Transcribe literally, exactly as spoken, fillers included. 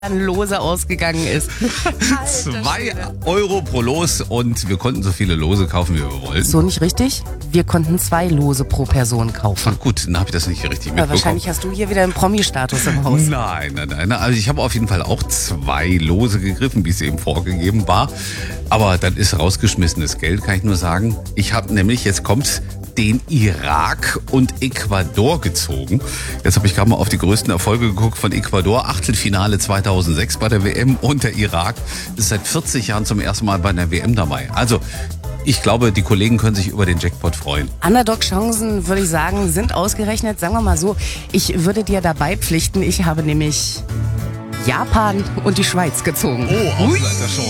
Lose ausgegangen ist. Zwei Euro pro Los und wir konnten so viele Lose kaufen, wie wir wollten. So nicht richtig? Wir konnten zwei Lose pro Person kaufen. Ach gut, dann habe ich das nicht richtig Aber mitbekommen. wahrscheinlich hast du hier wieder einen Promi-Status im Haus. Nein, nein, nein. Also ich habe auf jeden Fall auch zwei Lose gegriffen, wie es eben vorgegeben war. Aber dann ist rausgeschmissenes Geld, kann ich nur sagen. Ich habe nämlich, jetzt kommt's, den Irak und Ecuador gezogen. Jetzt habe ich gerade mal auf die größten Erfolge geguckt von Ecuador. Achtelfinale zweitausendsechs bei der W M und der Irak ist seit vierzig Jahren zum ersten Mal bei der W M dabei. Also ich glaube, die Kollegen können sich über den Jackpot freuen. Underdog-Chancen, würde ich sagen, sind ausgerechnet. Sagen wir mal so, ich würde dir dabei pflichten. Ich habe nämlich Japan und die Schweiz gezogen. Oh, Außenseiter-Show.